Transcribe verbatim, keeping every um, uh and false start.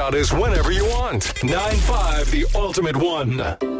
shot us whenever you want. nine five, the ultimate one.